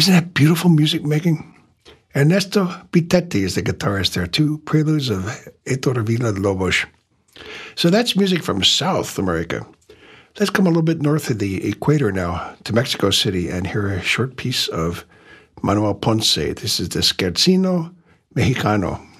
Isn't that beautiful music making? Ernesto Bitetti is the guitarist there, too. Preludes of Heitor Villa-Lobos. So that's music from South America. Let's come a little bit north of the equator now to Mexico City and hear a short piece of Manuel Ponce. This is the Scherzino Mexicano.